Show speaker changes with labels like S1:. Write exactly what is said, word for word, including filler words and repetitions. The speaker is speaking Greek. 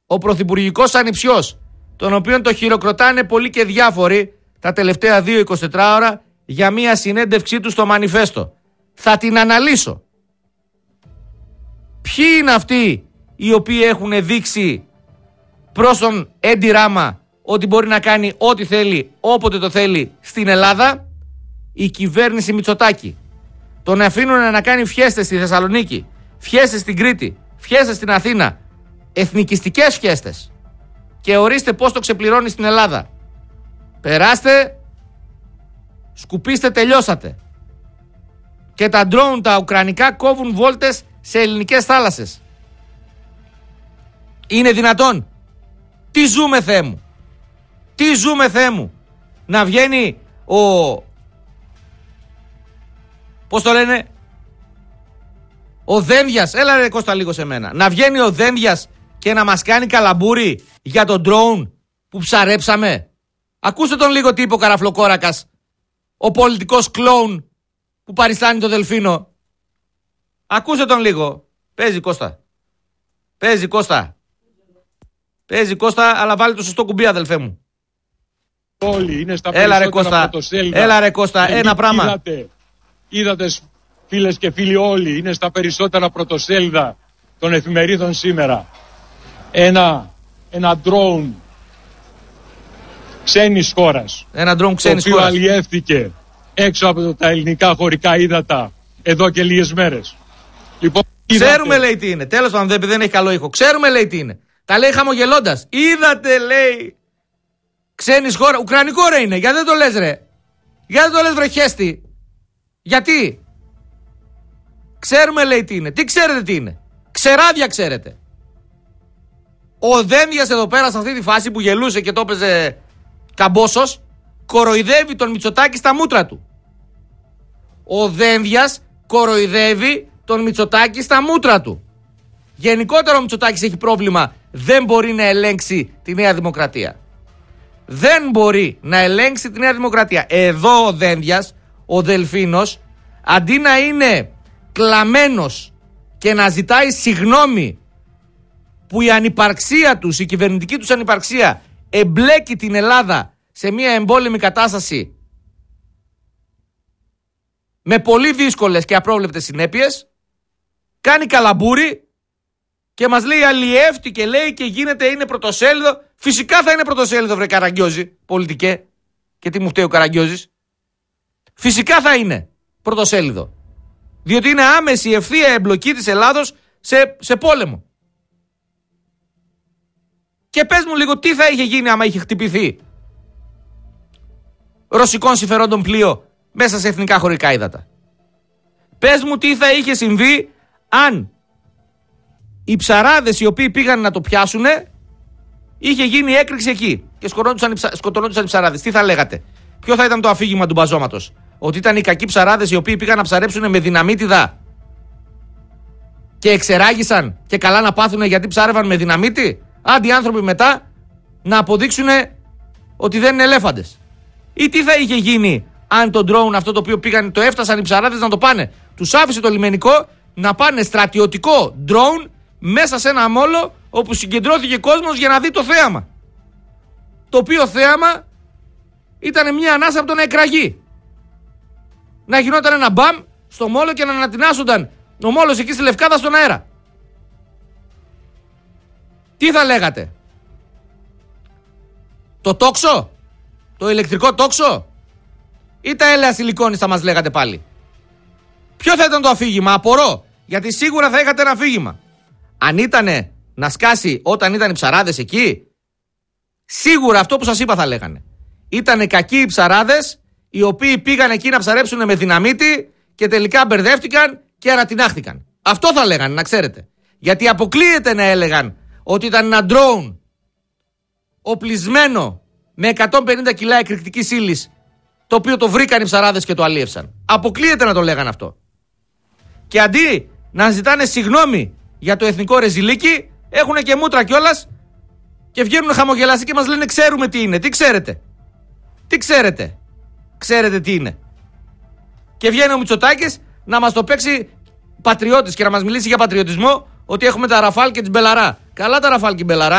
S1: ο πρωθυπουργικός ανιψιός, τον οποίον το χειροκροτάνε πολλοί και διάφοροι τα τελευταία δύο εικοσιτετρά ώρα για μια συνέντευξή του στο Μανιφέστο. Θα την αναλύσω. Ποιοι είναι αυτοί οι οποίοι έχουν δείξει προς τον Έντι Ράμα ότι μπορεί να κάνει ό,τι θέλει, όποτε το θέλει στην Ελλάδα? Η κυβέρνηση Μητσοτάκη. Τον αφήνουν να κάνει φιέστες στη Θεσσαλονίκη, φιέστες στην Κρήτη, φιέστες στην Αθήνα, εθνικιστικές φιέστες. Και ορίστε πώς το ξεπληρώνει στην Ελλάδα. Περάστε, σκουπίστε, τελειώσατε. Και τα ντρόουν τα ουκρανικά κόβουν βόλτες σε ελληνικές θάλασσες. Είναι δυνατόν? Τι ζούμε, Θεέ μου? Τι ζούμε, Θεέ μου? Να βγαίνει ο... Πώς το λένε? Ο Δένδιας. Έλα ρε Κώστα λίγο σε μένα. Να βγαίνει ο Δένδιας και να μας κάνει καλαμπούρι για τον ντρόουν που ψαρέψαμε. Ακούστε τον λίγο τι είπε ο Καραφλοκόρακας, ο πολιτικός κλόουν που παριστάνει το Δελφίνο. Ακούστε τον λίγο. Παίζει Κώστα. Παίζει Κώστα. Παίζει Κώστα, αλλά βάλει το σωστό κουμπί, αδελφέ μου.
S2: Όλοι είναι στα
S1: Έλα ρε Κώστα. Έλα ρε Κώστα. Ένα πράγμα.
S2: Είδατε, είδατε φίλες και φίλοι, όλοι είναι στα περισσότερα πρωτοσέλιδα των εφημερίδων σήμερα. Ένα, ένα drone ξένης χώρας.
S1: Ένα drone ξένης
S2: χώρας. Το οποίο
S1: χώρας.
S2: αλλιεύθηκε έξω από τα ελληνικά χωρικά ύδατα εδώ και λίγες μέρες. Λοιπόν,
S1: ξέρουμε, λέει, τι είναι. Τέλος πάντων, δεν, δεν έχει καλό ήχο. Ξέρουμε, λέει, τι είναι. Τα λέει χαμογελώντας. Είδατε, λέει, ξένης χώρα. Ουκρανικό ρε είναι. Γιατί δεν το λες, ρε? Γιατί δεν το λες, βρε χέστη? Γιατί? Ξέρουμε, λέει, τι είναι. Τι ξέρετε τι είναι? Ξεράδια ξέρετε. Ο Δένδιας εδώ πέρα σε αυτή τη φάση που γελούσε και το έπαιζε καμπόσος, κοροϊδεύει τον Μητσοτάκη στα μούτρα του. Ο Δένδιας κοροϊδεύει τον Μητσοτάκη στα μούτρα του. Γενικότερα ο Μητσοτάκης έχει πρόβλημα. Δεν μπορεί να ελέγξει τη Νέα Δημοκρατία. Δεν μπορεί να ελέγξει τη Νέα Δημοκρατία. Εδώ ο Δένδιας, ο Δελφίνος, αντί να είναι κλαμμένος και να ζητάει συγγνώμη που η ανυπαρξία τους, η κυβερνητική τους ανυπαρξία εμπλέκει την Ελλάδα σε μια εμπόλεμη κατάσταση με πολύ δύσκολες και απρόβλεπτες συνέπειες, κάνει καλαμπούρι και μας λέει αλλιεύτη και λέει και γίνεται, είναι πρωτοσέλιδο. Φυσικά θα είναι πρωτοσέλιδο, βρε Καραγκιόζη, πολιτικέ. Και τι μου φταίει ο Καραγκιόζης? Φυσικά θα είναι πρωτοσέλιδο. Διότι είναι άμεση ευθεία εμπλοκή της Ελλάδος σε, σε πόλεμο. Και πες μου λίγο τι θα είχε γίνει άμα είχε χτυπηθεί ρωσικών συμφερόντων πλοίο μέσα σε εθνικά χωρικά ύδατα. Πες μου τι θα είχε συμβεί αν οι ψαράδες οι οποίοι πήγαν να το πιάσουνε είχε γίνει έκρηξη εκεί και σκοτωνόντουσαν οι ψαράδες. Τι θα λέγατε? Ποιο θα ήταν το αφήγημα του μπαζώματος? Ότι ήταν οι κακοί ψαράδες οι οποίοι πήγαν να ψαρέψουν με δυναμίτιδα και εξεράγησαν και καλά να πάθουνε γιατί ψάρευαν με δυναμίτη? Άντι οι άνθρωποι μετά να αποδείξουν ότι δεν είναι ελέφαντες. Ή τι θα είχε γίνει αν το drone αυτό το οποίο πήγαν, το έφτασαν οι ψαράδες να το πάνε, τους άφησε το λιμενικό να πάνε στρατιωτικό drone μέσα σε ένα μόλο όπου συγκεντρώθηκε κόσμος για να δει το θέαμα. Το οποίο θέαμα ήταν μια ανάσα από το να εκραγεί. Να γινόταν ένα μπαμ στο μόλο και να ανατινάσονταν ο μόλος εκεί στη Λευκάδα στον αέρα. Τι θα λέγατε? Το τόξο? Το ηλεκτρικό τόξο? Ή τα έλαια σιλικόνης θα μας λέγατε πάλι? Ποιο θα ήταν το αφήγημα? Απορώ. Γιατί σίγουρα θα είχατε ένα αφήγημα. Αν ήτανε να σκάσει όταν ήταν οι ψαράδες εκεί, σίγουρα αυτό που σας είπα θα λέγανε. Ήτανε κακοί οι ψαράδες οι οποίοι πήγαν εκεί να ψαρέψουν με δυναμίτη και τελικά μπερδεύτηκαν και ανατινάχτηκαν. Αυτό θα λέγανε, να ξέρετε. Γιατί αποκλείεται να έλεγαν ότι ήταν ένα drone οπλισμένο με εκατόν πενήντα κιλά εκρηκτικής ύλης, το οποίο το βρήκαν οι ψαράδες και το αλίευσαν. Αποκλείεται να το λέγαν αυτό. Και αντί να ζητάνε συγγνώμη για το εθνικό ρεζιλίκι, έχουν και μούτρα κιόλας και βγαίνουν χαμογελαστοί και μας λένε ξέρουμε τι είναι. Τι ξέρετε? Τι ξέρετε? Ξέρετε τι είναι? Και βγαίνει ο Μητσοτάκης να μας το παίξει πατριώτης και να μας μιλήσει για πατριωτισμό, ότι έχουμε τα Ραφάλ και τις Μπελαρά. Καλά τα Ραφάλ και η Μπελαρά.